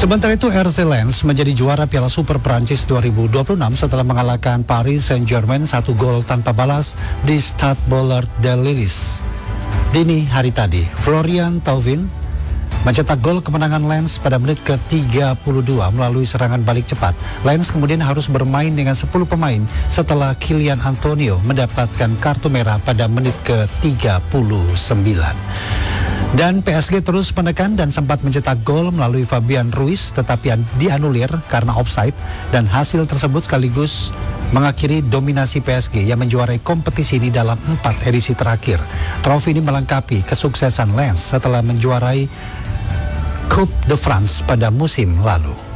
Sementara itu RC Lens menjadi juara Piala Super Prancis 2026 setelah mengalahkan Paris Saint-Germain 1 gol tanpa balas di Stade Bollaert de Lille. Dini hari tadi, Florian Thauvin mencetak gol kemenangan Lens pada menit ke-32 melalui serangan balik cepat. Lens kemudian harus bermain dengan 10 pemain setelah Kylian Antonio mendapatkan kartu merah pada menit ke-39. Dan PSG terus menekan dan sempat mencetak gol melalui Fabian Ruiz tetapi dianulir karena offside, dan hasil tersebut sekaligus mengakhiri dominasi PSG yang menjuarai kompetisi ini dalam 4 edisi terakhir. Trofi ini melengkapi kesuksesan Lens setelah menjuarai Coupe de France pada musim lalu.